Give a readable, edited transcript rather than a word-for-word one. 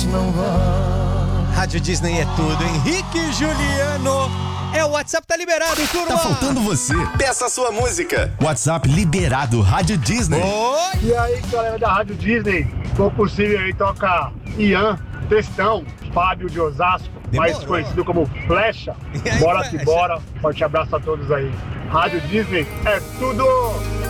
não vai. Rádio Disney é tudo. Henrique e Juliano. O WhatsApp tá liberado, turma. Tá faltando você. Peça a sua música. WhatsApp liberado, Rádio Disney. Oi. E aí, galera da Rádio Disney, se for possível aí, toca Ian, Textão, Fábio de Osasco, mais conhecido como Flecha. E aí, Bora Flecha? que bora. Forte abraço a todos aí. Rádio Disney é tudo!